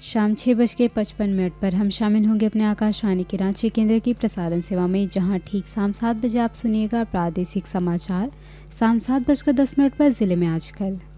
शाम 6:55 पर हम शामिल होंगे अपने आकाशवाणी के रांची केंद्र की प्रसारण सेवा में, जहां ठीक शाम 7 बजे आप सुनिएगा प्रादेशिक समाचार। शाम 7:10 पर जिले में आजकल।